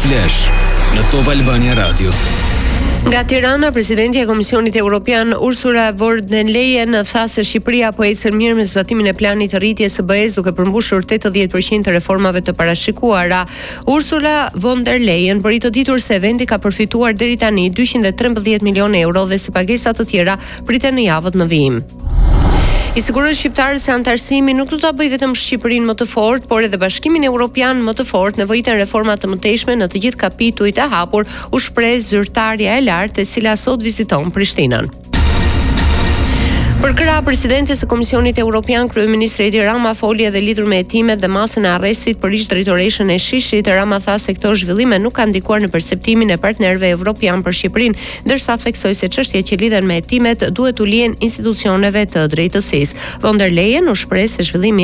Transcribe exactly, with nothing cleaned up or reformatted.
Flash në Top Albania Radio. Nga Tirana, presidenti e Komisionit Evropian Ursula von der Leyen tha se Shqipëria po ecën mirë me zbatimin e planit të rritjes së B E S duke përmbushur tetëdhjetë përqind të reformave të parashikuara. Ursula von der Leyen bëri të ditur se vendi ka përfituar deri tani dyqind e trembëdhjetë milionë euro dhe se pagesat të tjera priten në javët në vijim. I siguroi shqiptarët se antarësimi nuk do ta bëjë vetëm Shqipërinë më të fortë, por edhe Bashkimin Evropian më të fortë, nevojiten reforma të mëtejshme në të gjithë kapitujt e hapur, u shpreh zyrtarja e lartë e cila sot viziton Prishtinën. Për krah presidentes së Komisionit Evropian, kryeministri Edi Rama foli edhe lidhur me hetimet dhe masën e arrestit për ish drejtoreshën e Shishit. Rama tha se këto zhvillime nuk kanë ndikuar në perceptimin e partnerëve evropian për Shqipërinë, ndërsa theksoi se çështjet që lidhen me hetimet duhet u lihen institucioneve të drejtësisë. Von der Leyen u shpreh se zhvillimi